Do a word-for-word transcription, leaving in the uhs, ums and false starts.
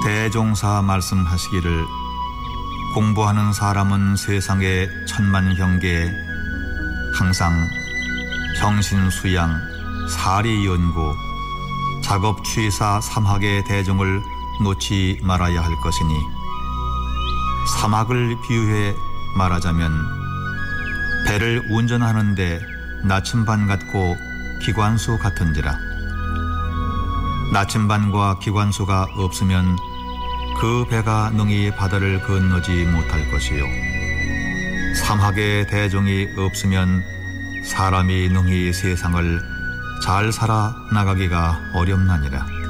대종사 말씀하시기를 공부하는 사람은 세상의 천만 경계에 항상 정신수양, 사리연구, 작업취사 삼학의 대종을 놓지 말아야 할 것이니 사막을 비유해 말하자면 배를 운전하는데 나침반 같고 기관수 같은지라. 나침반과 기관수가 없으면 그 배가 능히 바다를 건너지 못할 것이요 삼학의 대종이 없으면 사람이 능히 세상을 잘 살아 나가기가 어렵나니라.